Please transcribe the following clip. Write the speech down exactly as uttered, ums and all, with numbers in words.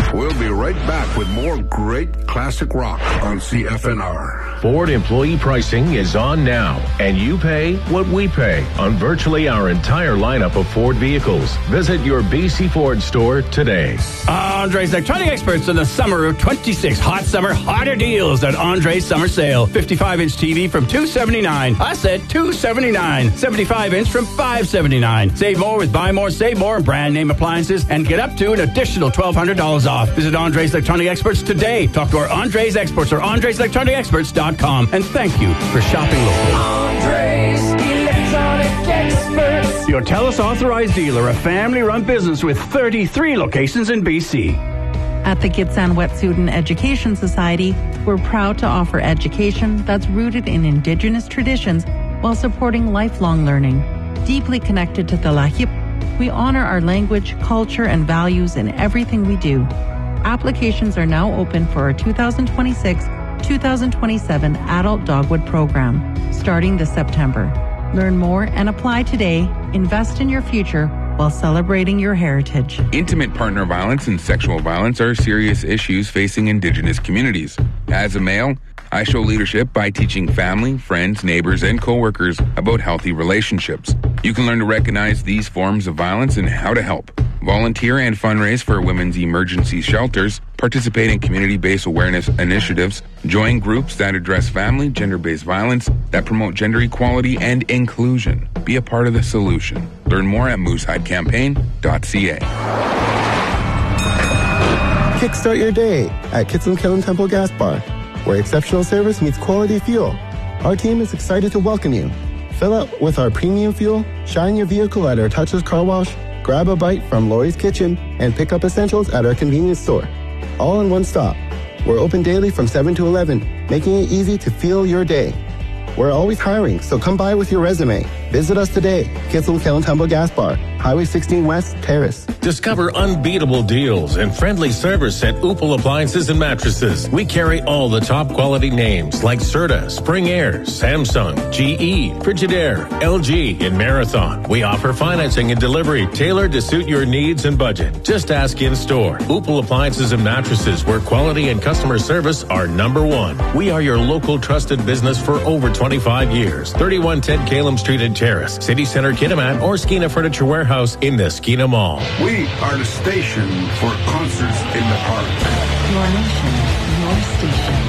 We'll be right back with more great classic rock on C F N R. Ford employee pricing is on now, and you pay what we pay on virtually our entire lineup of Ford vehicles. Visit your B C Ford store today. Andre's Electronic Experts in the summer of twenty-six. Hot summer, hotter deals at Andre's Summer Sale. fifty-five inch T V from two hundred seventy-nine dollars. I said two hundred seventy-nine dollars. seventy-five inch from five hundred seventy-nine dollars. Save more with Buy More, Save More, brand name appliances, and get up to an additional twelve hundred dollars off. Visit Andre's Electronic Experts today. Talk to our Andre's Experts or Andres Electronic Experts dot com. And thank you for shopping locally. Andre's Electronic Experts. Your TELUS authorized dealer, a family-run business with thirty-three locations in B C. At the Gitsan Wet'suwet'en Education Society, we're proud to offer education that's rooted in Indigenous traditions while supporting lifelong learning. Deeply connected to the Lahip, we honor our language, culture, and values in everything we do. Applications are now open for our two thousand twenty-six two thousand twenty-seven Adult Dogwood Program, starting this September. Learn more and apply today. Invest in your future while celebrating your heritage. Intimate partner violence and sexual violence are serious issues facing Indigenous communities. As a male, I show leadership by teaching family, friends, neighbors, and coworkers about healthy relationships. You can learn to recognize these forms of violence and how to help. Volunteer and fundraise for women's emergency shelters, participate in community-based awareness initiatives, join groups that address family, gender-based violence, that promote gender equality and inclusion. Be a part of the solution. Learn more at moose hide campaign dot c a. Kickstart your day at Kitsilum Killam Temple Gas Bar, where exceptional service meets quality fuel. Our team is excited to welcome you. Fill up with our premium fuel, shine your vehicle at our touchless car wash, grab a bite from Lori's Kitchen, and pick up essentials at our convenience store. All in one stop. We're open daily from seven to eleven, making it easy to fuel your day. We're always hiring, so come by with your resume. Visit us today, Kitsilum Killam Temple Gas Bar, Highway sixteen West, Terrace. Discover unbeatable deals and friendly service at Upal Appliances and Mattresses. We carry all the top quality names like Serta, Spring Air, Samsung, G E, Frigidaire, L G, and Marathon. We offer financing and delivery tailored to suit your needs and budget. Just ask in store. Upal Appliances and Mattresses, where quality and customer service are number one. We are your local trusted business for over twenty-five years. thirty-one ten Calum Street and Terrace, City Center, Kitimat, or Skeena Furniture Warehouse in the Skeena Mall. We are the station for concerts in the park. Your nation, your station.